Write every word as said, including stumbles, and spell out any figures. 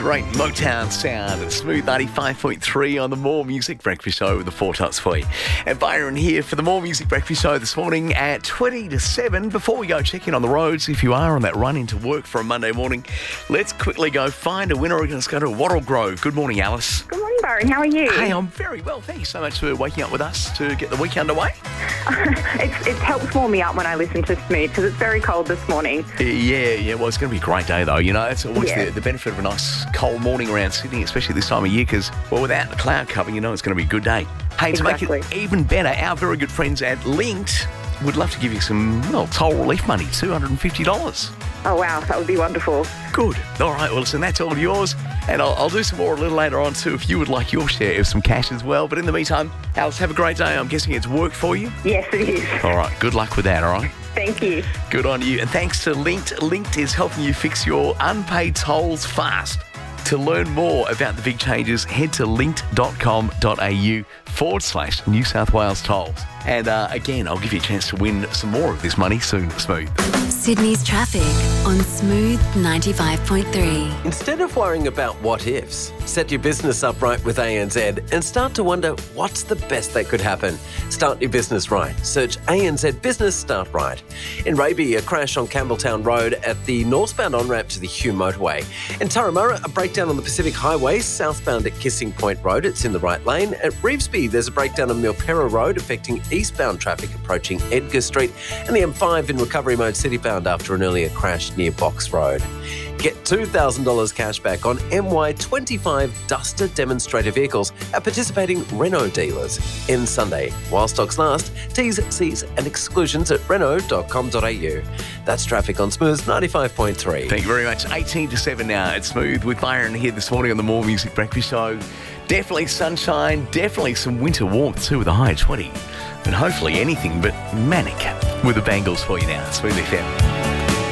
Great Motown sound at Smooth ninety-five point three on the More Music Breakfast Show with the Four Tops for you. And Byron here for the More Music Breakfast Show this morning at twenty to seven. Before we go check in on the roads, if you are on that run into work for a Monday morning, let's quickly go find a winner. Let's go to Wattle Grove. Good morning, Alice. Good morning, Byron. How are you? Hey, I'm very well. Thank you so much for waking up with us to get the week underway. it's, it helps warm me up when I listen to Smooth because it's very cold this morning. Yeah, yeah. Well, it's going to be a great day, though. You know, it's always Yeah. the, the benefit of a nice cold morning around Sydney, especially this time of year, because, well, without the cloud cover, you know it's going to be a good day. Hey, to make Exactly. it even better, our very good friends at Linked would love to give you some, well, toll relief money, two hundred fifty dollars. Oh, wow. That would be wonderful. Good. All right, well, listen, that's all yours. And I'll, I'll do some more a little later on, too, if you would like your share of some cash as well. But in the meantime, Alice, have a great day. I'm guessing it's worked for you. Yes, it is. All right, good luck with that, all right? Thank you. Good on you. And thanks to Linked. Linked is helping you fix your unpaid tolls fast. To learn more about the big changes, head to linked.com.au forward slash New South Wales tolls. And uh, again, I'll give you a chance to win some more of this money soon. Smooth. Sydney's traffic on Smooth ninety-five point three. Instead of worrying about what ifs, set your business up right with A N Z and start to wonder what's the best that could happen. Start your business right. Search A N Z Business Start Right. In Raby, a crash on Campbelltown Road at the northbound on-ramp to the Hume Motorway. In Turramurra, a breakdown on the Pacific Highway, southbound at Kissing Point Road. It's in the right lane. At Revesby, there's a breakdown on Milperra Road affecting eastbound traffic approaching Edgar Street, and the M five in recovery mode citybound after an earlier crash near Box Road. Get two thousand dollars cash back on M Y twenty-five Duster demonstrator vehicles at participating Renault dealers. End Sunday. While stocks last, T's, C's and exclusions at renault dot com dot a u. That's traffic on Smooth ninety-five point three. Thank you very much. eighteen to seven now. It's Smooth with Byron here this morning on the More Music Breakfast Show. Definitely sunshine, definitely some winter warmth too with a high of twenty. And hopefully anything but manic with the Bangles for you now. Smooth F M.